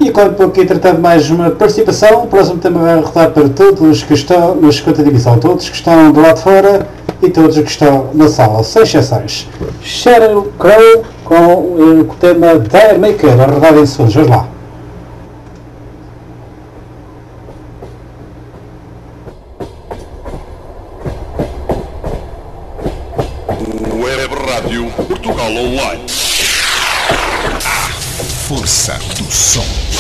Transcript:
E enquanto aqui tratando mais uma participação, o próximo tema vai rodar para todos os que estão na segunda divisão, todos que estão do lado de fora e todos os que estão na sala, sem exceções. Sheryl Crow com o tema Dare Maker, a rodada em segundos, vamos lá. Web Rádio Portugal Online. A força do som.